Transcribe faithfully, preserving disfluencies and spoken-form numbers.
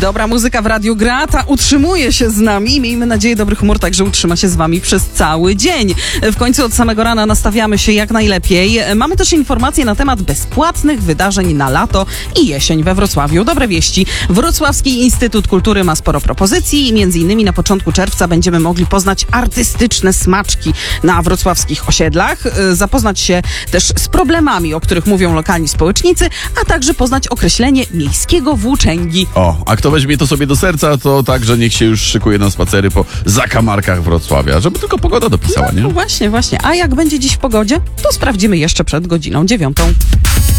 Dobra muzyka w radiu gra, ta utrzymuje się z nami. Miejmy nadzieję, dobry humor także utrzyma się z wami przez cały dzień. W końcu od samego rana nastawiamy się jak najlepiej. Mamy też informacje na temat bezpłatnych wydarzeń na lato i jesień we Wrocławiu. Dobre wieści. Wrocławski Instytut Kultury ma sporo propozycji i między innymi na początku czerwca będziemy mogli poznać artystyczne smaczki na wrocławskich osiedlach, zapoznać się też z problemami, o których mówią lokalni społecznicy, a także poznać określenie miejskiego włóczęgi. O, a kto weźmie to sobie do serca, to także niech się już szykuje na spacery po zakamarkach Wrocławia, żeby tylko pogoda dopisała, nie? No właśnie, właśnie. A jak będzie dziś w pogodzie, to sprawdzimy jeszcze przed godziną dziewiątą.